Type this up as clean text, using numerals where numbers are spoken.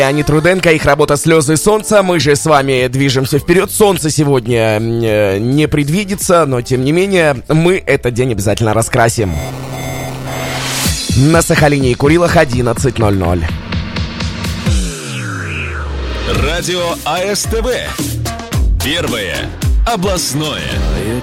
Леонид Руденко, их работа «Слезы солнца». Мы же с вами движемся вперед. Солнце сегодня не предвидится, но тем не менее мы этот день обязательно раскрасим. На Сахалине и Курилах 11:00. Радио АСТВ. Первое областное.